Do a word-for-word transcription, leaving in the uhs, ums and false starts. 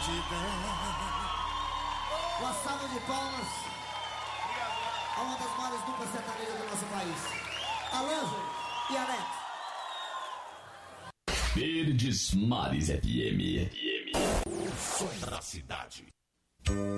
Uma salva de palmas a uma das maiores duplas sertanejas do nosso país, Alânjo e Alex. Verdes Mares F M. F M. O som da cidade.